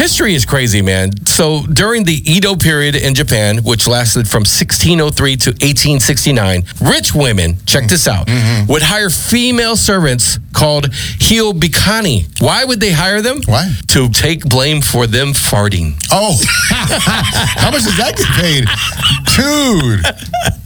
history is crazy, man. So during the Edo period in Japan, which lasted from 1603 to 1869, rich women, check this out, would hire female servants called hiobikani. Why would they hire them? Why? To take blame for them farting. Oh, how much does that get paid? Dude.